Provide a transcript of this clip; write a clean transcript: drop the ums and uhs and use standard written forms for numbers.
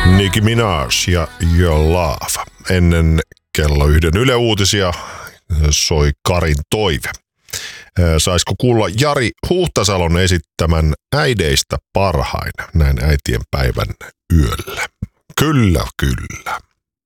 Nicki Minaj ja Your Love. Ennen kello 1 Yle Uutisia soi Karin toive. Saisiko kuulla Jari Huhtasalon esittämän Äideistä parhain näin äitien päivän yöllä? Kyllä, kyllä.